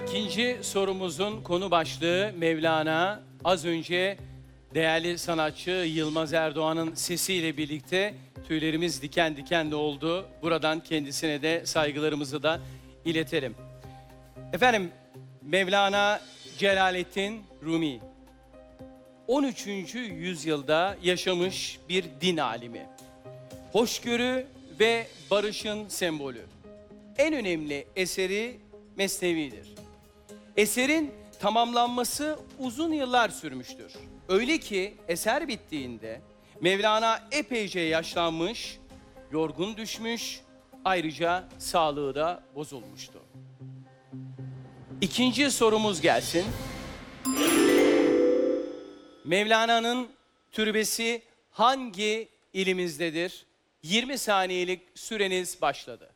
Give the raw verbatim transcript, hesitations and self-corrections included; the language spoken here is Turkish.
İkinci sorumuzun konu başlığı Mevlana. Az önce değerli sanatçı Yılmaz Erdoğan'ın sesiyle birlikte tüylerimiz diken diken de oldu. Buradan kendisine de saygılarımızı da iletelim. Efendim, Mevlana Celaleddin Rumi on üçüncü yüzyılda yaşamış bir din alimi. Hoşgörü ve barışın sembolü. En önemli eseri Mesnevi'dir. Eserin tamamlanması uzun yıllar sürmüştür. Öyle ki eser bittiğinde Mevlana epeyce yaşlanmış, yorgun düşmüş, ayrıca sağlığı da bozulmuştu. İkinci sorumuz gelsin. Mevlana'nın türbesi hangi ilimizdedir? yirmi saniyelik süreniz başladı.